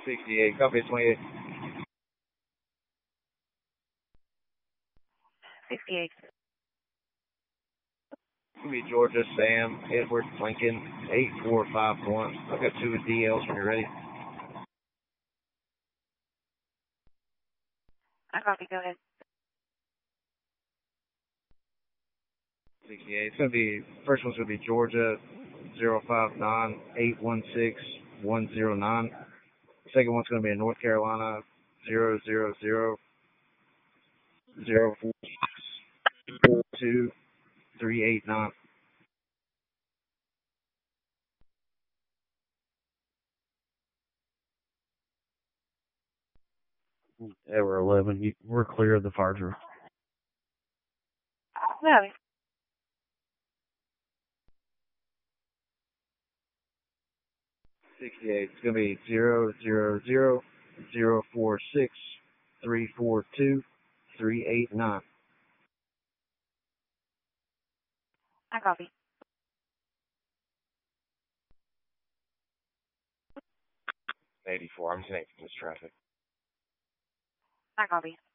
68, copy 28. 68. It'll be Georgia, Sam, Edward, Lincoln, 8451. I've got 2 DLs when you're ready. I copy, go ahead. 68. It's going to be, first one's going to be Georgia, 059-816-109. Second one's going to be in North Carolina, 000-046-42-389. Yeah, we're 11. We're clear of the fire drill. Copy. 68. It's going to be 000-046-342-389. I copy. 84. I'm just making this traffic. I copy.